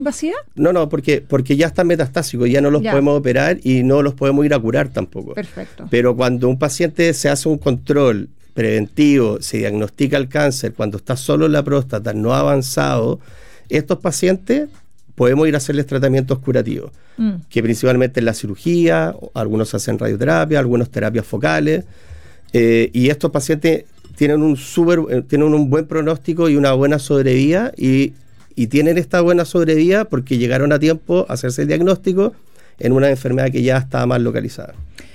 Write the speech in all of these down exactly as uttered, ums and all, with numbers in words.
invasiva? No, no, porque, porque ya están metastásicos, ya no los ya. podemos operar y no los podemos ir a curar tampoco. Perfecto. Pero cuando un paciente se hace un control preventivo, se diagnostica el cáncer, cuando está solo en la próstata, no avanzado, estos pacientes podemos ir a hacerles tratamientos curativos, mm. que principalmente es la cirugía, algunos hacen radioterapia, algunos terapias focales, eh, y estos pacientes tienen un, super, eh, tienen un buen pronóstico y una buena sobrevida, y, y tienen esta buena sobrevida porque llegaron a tiempo a hacerse el diagnóstico en una enfermedad que ya estaba más localizada.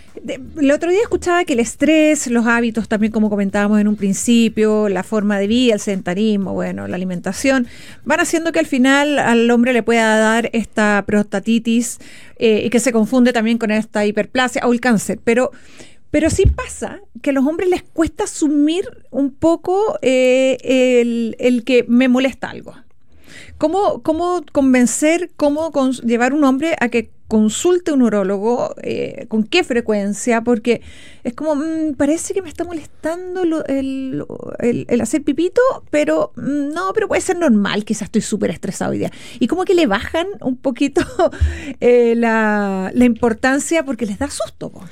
El otro día escuchaba que el estrés, los hábitos también, como comentábamos en un principio, la forma de vida, el sedentarismo, bueno, la alimentación, van haciendo que al final al hombre le pueda dar esta prostatitis eh, y que se confunde también con esta hiperplasia o el cáncer. Pero, pero sí pasa que a los hombres les cuesta asumir un poco eh, el, el que me molesta algo. ¿Cómo, cómo convencer, cómo con, llevar un hombre a que consulte un urólogo? Eh, ¿Con qué frecuencia? Porque es como, mmm, parece que me está molestando lo, el, el, el hacer pipito, pero mmm, no, pero puede ser normal, quizás estoy súper estresado hoy día. Y como que le bajan un poquito eh, la, la importancia porque les da susto, po.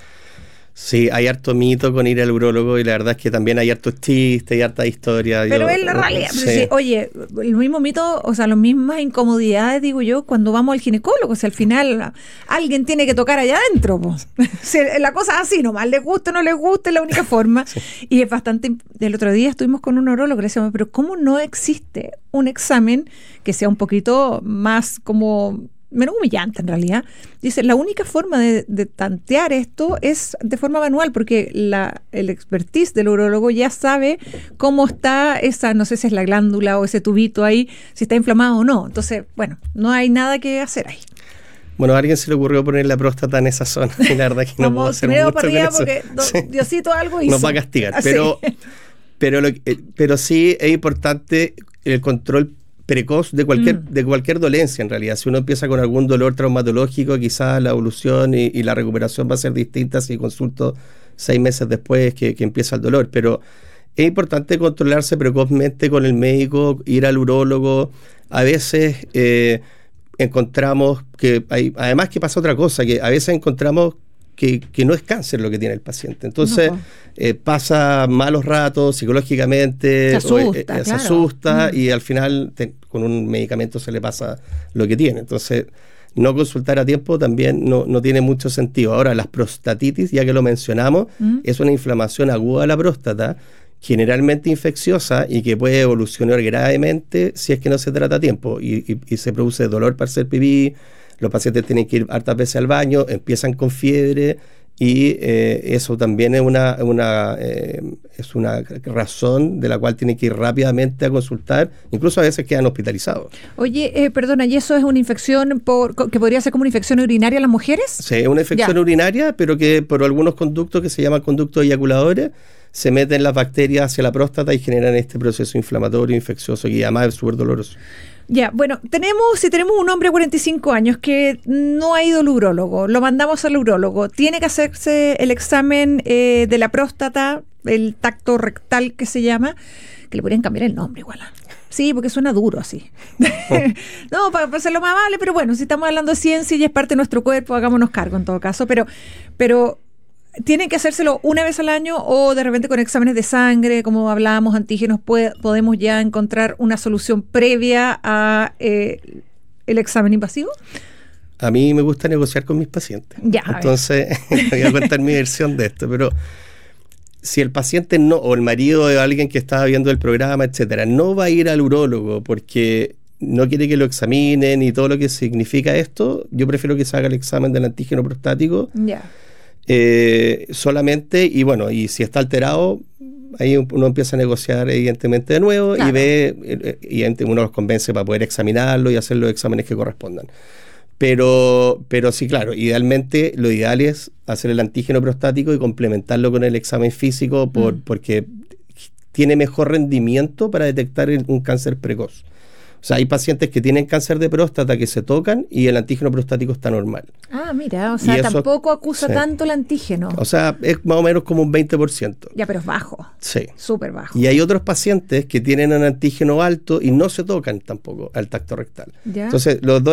Sí, hay harto mito con ir al urólogo y la verdad es que también hay hartos chistes y harta historia. Pero yo, es la realidad. sí. Sí, oye, el mismo mito, o sea, las mismas incomodidades, digo yo, cuando vamos al ginecólogo. O sea, al final alguien tiene que tocar allá adentro. Pues. Si la cosa es así, nomás les gusta o no les gusta, es la única forma. Sí. Y es bastante... El otro día estuvimos con un urólogo que le decíamos, pero ¿cómo no existe un examen que sea un poquito más como... menos humillante en realidad? Dice, la única forma de, de tantear esto es de forma manual, porque la, el expertise del urólogo ya sabe cómo está esa, no sé si es la glándula o ese tubito ahí, si está inflamado o no. Entonces, bueno, no hay nada que hacer ahí. Bueno, a alguien se le ocurrió poner la próstata en esa zona y la verdad que no puedo hacer mucho para con eso. Porque do, sí. Diosito algo hizo. Nos va a castigar, Así. pero, pero, lo, eh, pero sí es importante el control precoz de cualquier, mm. de cualquier dolencia en realidad. Si uno empieza con algún dolor traumatológico, quizás la evolución y, y la recuperación va a ser distinta si consulto seis meses después que, que empieza el dolor, pero es importante controlarse precozmente con el médico, ir al urólogo. A veces eh, encontramos que hay, además que pasa otra cosa, que a veces encontramos Que, que no es cáncer lo que tiene el paciente. Entonces, no, eh, pasa malos ratos psicológicamente, se asusta, o, eh, claro. se asusta mm. y al final te, con un medicamento se le pasa lo que tiene. Entonces, no consultar a tiempo también no, no tiene mucho sentido. Ahora, las prostatitis, ya que lo mencionamos, mm. es una inflamación aguda de la próstata, generalmente infecciosa y que puede evolucionar gravemente si es que no se trata a tiempo y, y, y se produce dolor para hacer pipí. Los pacientes tienen que ir hartas veces al baño, empiezan con fiebre y eh, eso también es una, una, eh, es una razón de la cual tienen que ir rápidamente a consultar, incluso a veces quedan hospitalizados. Oye, eh, perdona, ¿y eso es una infección por, que podría ser como una infección urinaria en las mujeres? Sí, es una infección ya. urinaria, pero que por algunos conductos que se llaman conductos eyaculadores se meten las bacterias hacia la próstata y generan este proceso inflamatorio, infeccioso, que además es súper doloroso. Ya, bueno, tenemos, si tenemos un hombre de cuarenta y cinco años que no ha ido al urólogo, lo mandamos al urólogo, tiene que hacerse el examen eh, de la próstata, el tacto rectal que se llama, que le podrían cambiar el nombre igual. Sí, porque suena duro así. Oh. No, para, para hacerlo más vale, pero bueno, si estamos hablando de ciencia y es parte de nuestro cuerpo, hagámonos cargo en todo caso, pero... pero ¿tienen que hacérselo una vez al año o de repente con exámenes de sangre, como hablábamos, antígenos, puede, podemos ya encontrar una solución previa a eh, el examen invasivo? A mí me gusta negociar con mis pacientes. Ya, entonces, voy a contar mi versión de esto, pero si el paciente no, o el marido de alguien que estaba viendo el programa, etcétera, no va a ir al urólogo porque no quiere que lo examinen y todo lo que significa esto, yo prefiero que se haga el examen del antígeno prostático. Ya. Eh, solamente, y bueno, y si está alterado, ahí uno empieza a negociar evidentemente de nuevo, claro. Y ve, y uno los convence para poder examinarlo y hacer los exámenes que correspondan. Pero, pero sí, claro, idealmente lo ideal es hacer el antígeno prostático y complementarlo con el examen físico por, mm. porque tiene mejor rendimiento para detectar un cáncer precoz. O O sea, hay pacientes que tienen cáncer de próstata que se tocan y el antígeno prostático está normal. Ah, mira, o sea, eso, tampoco acusa sí. tanto el antígeno. O sea, es más o menos como un veinte por ciento. Ya, pero es bajo. Sí. Súper bajo. Y hay otros pacientes que tienen un antígeno alto y no se tocan tampoco al tacto rectal. ¿Ya? Entonces, los dos